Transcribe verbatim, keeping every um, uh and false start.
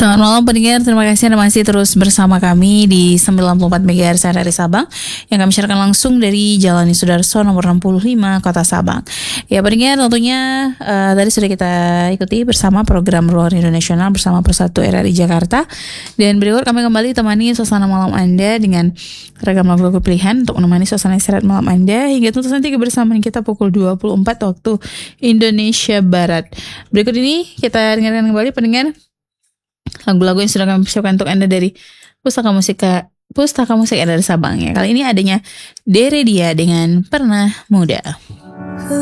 Selamat malam pendengar, terima kasih Anda masih terus bersama kami di sembilan puluh empat megahertz R R I Sabang yang kami siarkan langsung dari Jalan Sudarso nomor enam puluh lima Kota Sabang. Ya pendengar, tentunya uh, tadi sudah kita ikuti bersama program Ruang Indonesia bersama Persatu R R I Jakarta. Dan berikut kami kembali temani suasana malam Anda dengan ragam lagu-lagu pilihan untuk menemani suasana istirahat malam Anda hingga tuntas nanti kebersamaan kita pukul dua puluh empat waktu Indonesia Barat. Berikut ini kita dengarkan kembali pendengar lagu-lagu yang sudah kami persiapkan untuk Anda dari Pustaka Musika Pustaka Musik R R I Sabang ya. Kali ini adanya Dere Dia dengan Pernah Muda.